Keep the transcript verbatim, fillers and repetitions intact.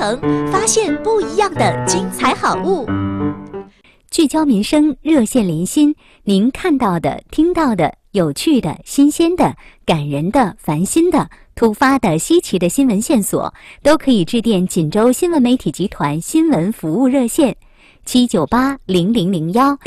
城，发现不一样的精彩好物。 聚焦民生，热线连心，您看到的、听到的、有趣的、新鲜的、感人的、烦心的、突发的、稀奇的新闻线索，都可以致电锦州新闻媒体集团新闻服务热线七九八零零零幺。